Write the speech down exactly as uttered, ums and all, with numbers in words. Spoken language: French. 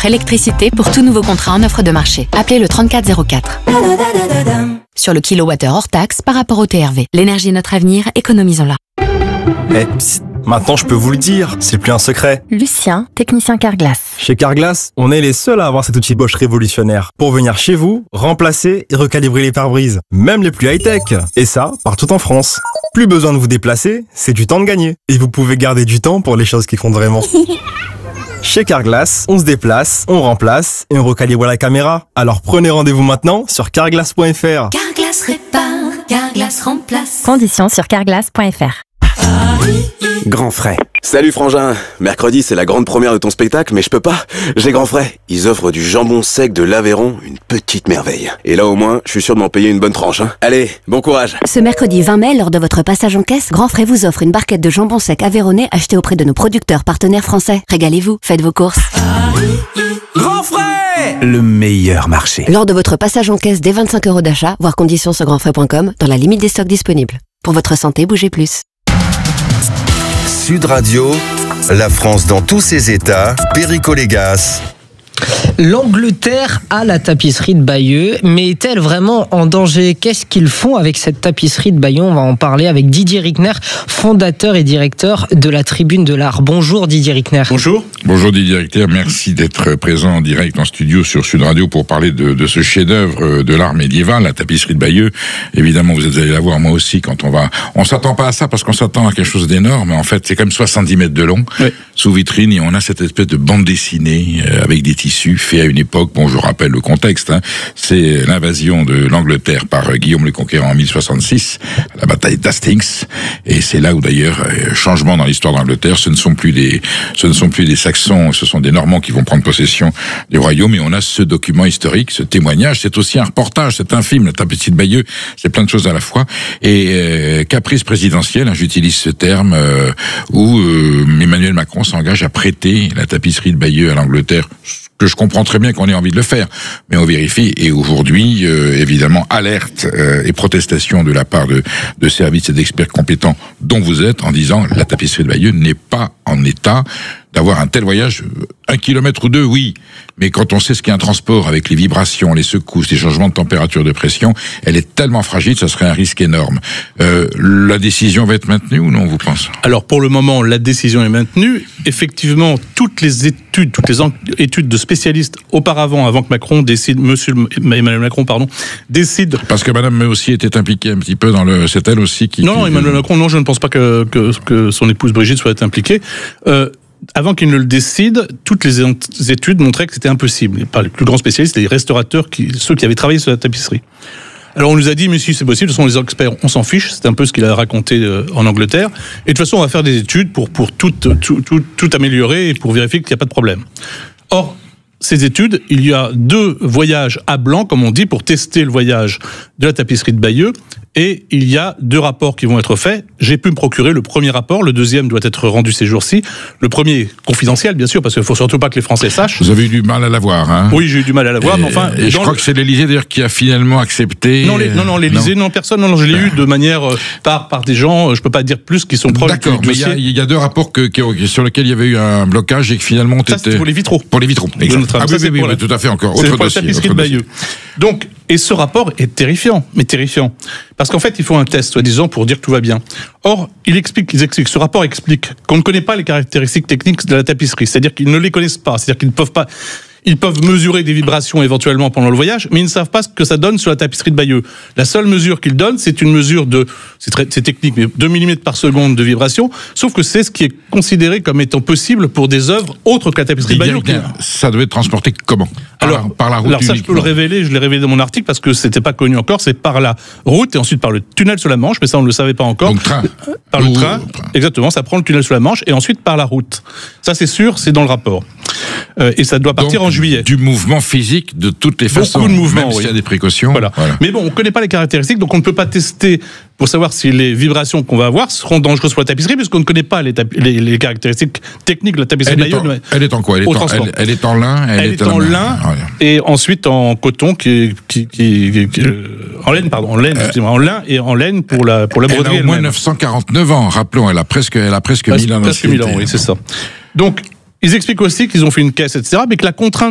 votre électricité pour tout nouveau contrat en offre de marché. Appelez le trente-quatre zéro quatre. Sur le kilowattheure hors taxe par rapport au T R V. L'énergie est notre avenir, économisons-la. Eh, psst, maintenant je peux vous le dire, c'est plus un secret. Lucien, technicien Carglass. Chez Carglass, on est les seuls à avoir cet outil Bosch révolutionnaire pour venir chez vous, remplacer et recalibrer les pare-brises, même les plus high-tech. Et ça, partout en France. Plus besoin de vous déplacer, c'est du temps de gagner. Et vous pouvez garder du temps pour les choses qui comptent vraiment. Chez Carglass, on se déplace, on remplace et on recalibre la caméra. Alors prenez rendez-vous maintenant sur carglass point f r. Carglass répare, Carglass remplace. Conditions sur carglass point f r. Grand frais. Salut Frangin, mercredi c'est la grande première de ton spectacle, mais je peux pas, j'ai grand frais. Ils offrent du jambon sec de l'Aveyron, une petite merveille. Et là au moins, je suis sûr de m'en payer une bonne tranche. Hein. Allez, bon courage. Ce mercredi vingt mai, lors de votre passage en caisse, Grand Frais vous offre une barquette de jambon sec aveyronnais achetée auprès de nos producteurs partenaires français. Régalez-vous, faites vos courses. Grand frais, le meilleur marché. Lors de votre passage en caisse dès vingt-cinq euros d'achat, voir conditions sur grand frais point com, dans la limite des stocks disponibles. Pour votre santé, bougez plus. Sud Radio, la France dans tous ses états, Perico Légas. L'Angleterre a la tapisserie de Bayeux, mais est-elle vraiment en danger ? Qu'est-ce qu'ils font avec cette tapisserie de Bayeux ? On va en parler avec Didier Rickner, fondateur et directeur de la Tribune de l'Art. Bonjour Didier Rickner. Bonjour. Bonjour Didier Rickner, merci d'être présent en direct en studio sur Sud Radio pour parler de, de ce chef-d'œuvre de l'art médiéval, la tapisserie de Bayeux. Évidemment, vous êtes allé la voir, moi aussi, quand on va... On s'attend pas à ça parce qu'on s'attend à quelque chose d'énorme. En fait, c'est comme soixante-dix mètres de long, oui, sous vitrine, et on a cette espèce de bande dessinée avec des tissus fait à une époque, bon je rappelle le contexte, hein, c'est l'invasion de l'Angleterre par Guillaume le Conquérant en mille soixante-six, la bataille d'Hastings, et c'est là où d'ailleurs, euh, changement dans l'histoire d'Angleterre, ce ne sont plus des, ce ne sont plus des Saxons, ce sont des Normands qui vont prendre possession du royaume, et on a ce document historique, ce témoignage, c'est aussi un reportage, c'est un film, la tapisserie de Bayeux, c'est plein de choses à la fois, et euh, caprice présidentiel, hein, j'utilise ce terme, euh, où euh, Emmanuel Macron s'engage à prêter la tapisserie de Bayeux à l'Angleterre, que je comprends très bien qu'on ait envie de le faire, mais on vérifie. Et aujourd'hui, euh, évidemment, alerte euh, et protestation de la part de, de services et d'experts compétents dont vous êtes, en disant la tapisserie de Bayeux n'est pas en état d'avoir un tel voyage, un kilomètre ou deux, oui, mais quand on sait ce qu'est un transport avec les vibrations, les secousses, les changements de température, de pression, elle est tellement fragile, ça serait un risque énorme. Euh, la décision va être maintenue ou non, vous pensez ? Alors pour le moment, la décision est maintenue. Effectivement, toutes les études, toutes les en- études de spécialistes auparavant, avant que Macron décide, Monsieur Emmanuel Macron, pardon, décide. Parce que Madame May aussi était impliquée un petit peu dans le, c'est elle aussi qui. Non, non, qui... Emmanuel Macron, non, je ne pense pas que que, que son épouse Brigitte soit impliquée. Euh, Avant qu'il ne le décide, toutes les études montraient que c'était impossible. Par les plus grands spécialistes, les restaurateurs, qui, ceux qui avaient travaillé sur la tapisserie. Alors on nous a dit, mais si c'est possible, ce sont les experts, on s'en fiche, c'est un peu ce qu'il a raconté en Angleterre. Et de toute façon, on va faire des études pour, pour tout, tout, tout, tout améliorer et pour vérifier qu'il n'y a pas de problème. Or, ces études, il y a deux voyages à blanc, comme on dit, pour tester le voyage de la tapisserie de Bayeux. Et il y a deux rapports qui vont être faits. J'ai pu me procurer le premier rapport, le deuxième doit être rendu ces jours-ci. Le premier est confidentiel, bien sûr, parce qu'il ne faut surtout pas que les Français sachent. Vous avez eu du mal à l'avoir, hein ? Oui, j'ai eu du mal à l'avoir, et, mais enfin... Et je crois le... que c'est l'Élysée, d'ailleurs, qui a finalement accepté... Non, les, non, non, l'Élysée, non. non, personne, non, non, je l'ai eu de manière, euh, par, par des gens, euh, je ne peux pas dire plus, qui sont proches du dossier. D'accord, mais il y, y a deux rapports que, que, sur lesquels il y avait eu un blocage et que finalement... Ça, c'était pour les vitraux. Pour les vitraux, exactement. Ah oui, oui, oui, oui, la... tout à fait, encore. C'est autre pour dossier, la tapisserie de Bayeux. Donc, et ce rapport est terrifiant, mais terrifiant. Parce qu'en fait, il faut un test, soi-disant, pour dire que tout va bien. Or, il explique, ils expliquent, ce rapport explique qu'on ne connaît pas les caractéristiques techniques de la tapisserie. C'est-à-dire qu'ils ne les connaissent pas. C'est-à-dire qu'ils ne peuvent pas... Ils peuvent mesurer des vibrations éventuellement pendant le voyage, mais ils ne savent pas ce que ça donne sur la tapisserie de Bayeux. La seule mesure qu'ils donnent, c'est une mesure de, c'est, très, c'est technique, mais deux millimètres par seconde de vibration, sauf que c'est ce qui est considéré comme étant possible pour des œuvres autres que la tapisserie de Bayeux. Ça devait être transporté comment ? Par alors, la, par la route alors ça, je peux le révéler, je l'ai révélé dans mon article parce que c'était pas connu encore, c'est par la route et ensuite par le tunnel sous la Manche, mais ça on ne le savait pas encore. Donc train. Par le train, exactement, ça prend le tunnel sous la Manche et ensuite par la route. Ça c'est sûr, c'est dans le rapport. Euh, et ça doit partir Donc, en juillet. Du mouvement physique de toutes les façons. Beaucoup de mouvements, même oui. s'il y a des précautions. Voilà. Voilà. Mais bon, on ne connaît pas les caractéristiques, donc on ne peut pas tester pour savoir si les vibrations qu'on va avoir seront dangereuses pour la tapisserie, puisqu'on ne connaît pas les, tapi- les, les caractéristiques techniques de la tapisserie elle, de Bayeux. Bayeux. Elle est en quoi elle est en, elle, elle est en lin. Elle, elle est, est en lin et ensuite en coton, qui, qui, qui, qui, qui euh, en laine, pardon, en laine, euh, en lin et en laine pour la pour la broderie. Elle a au moins neuf cent quarante-neuf ans. Rappelons, elle a presque, elle a presque mille ans. Presque mille ans, oui, c'est ça. Donc ils expliquent aussi qu'ils ont fait une caisse, et cetera, mais que la contrainte